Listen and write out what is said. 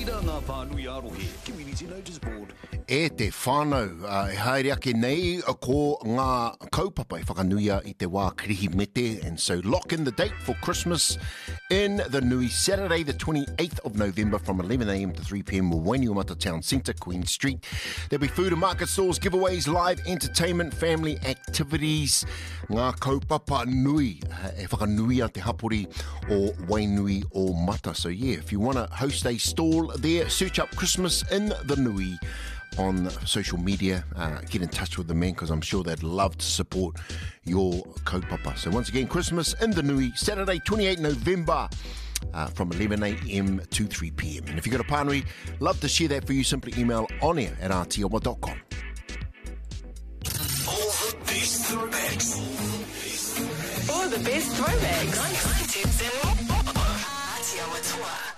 Tira ngā whānui arohe, Community Notice Board. E te whānau, e haere ake nei ko ngā kaupapa whakanuia I te wā kirihi mete, and so lock in the date for Christmas in the Nui, Saturday the 28th of November from 11 a.m. to 3 p.m. Wainuamata Town Centre, Queen Street. There'll be food and market stalls, giveaways, live entertainment, family activities. Ngā kaupapa nui, e whakanuia te hapori o Wainui o Mata. So yeah, if you want to host a stall there, search up Christmas in the Nui on social media. Get in touch with the men because I'm sure they'd love to support your kaupapa. So once again, Christmas in the Nui, Saturday 28 November from 11 a.m. to 3 p.m. And if you've got a pānui, love to share that for you. Simply email onair@rtoma.com. All the best throwbacks. All the best throwbacks. 9 tips and more. Aotearoa Toa.